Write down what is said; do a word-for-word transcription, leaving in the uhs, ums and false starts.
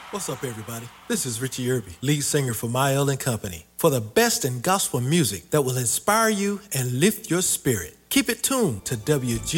What's up, everybody? This is Richie Irby, lead singer for Mael and Company, for the best in gospel music that will inspire you and lift your spirit. Keep it tuned to W G